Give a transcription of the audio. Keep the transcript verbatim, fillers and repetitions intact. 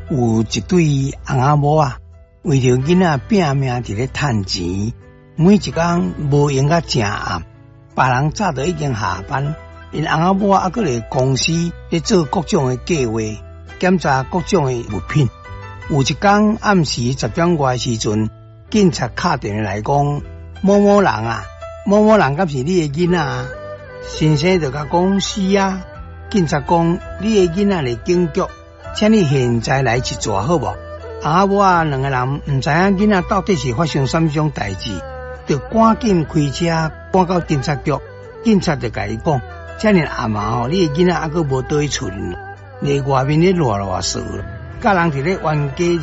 有一对翁仔某啊，为着囡仔拼命伫咧趁钱，每一工无闲到正暗，别人早就已经下班，因翁仔某啊，还伫公司咧做各种的计划，检查各种的物品。有一天暗时十点外时阵，警察敲电话来讲，某某人啊，某某人敢是你的囡仔啊？先生就甲讲是啊。警察讲你的囡仔嚟警局，请你现在来一撮好无？啊，我啊两个人唔知影囡仔到底是发生什么种代志，就赶紧开车赶到警察局。警察就甲伊讲，遮尔暗啊，你的囡仔还阁无倒去厝，你外面咧热热死了，甲人伫咧冤家。